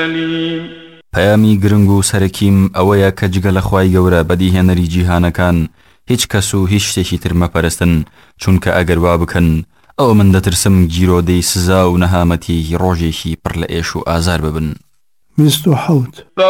پەیامی گرنگ و سەرەکیم ئەوەیە کە جگە لە خوای گەورە بەدیهێنەری جیهانەکان هیچ کەس و هیچ شتێکی تر مەپەرستن، چونکە ئەگەر وا بکەن ئەو من دەترسم گیرۆدەی سزا و نەهامەتی ڕۆژێکی پڕ لە ئێش و ئازار ببن. 27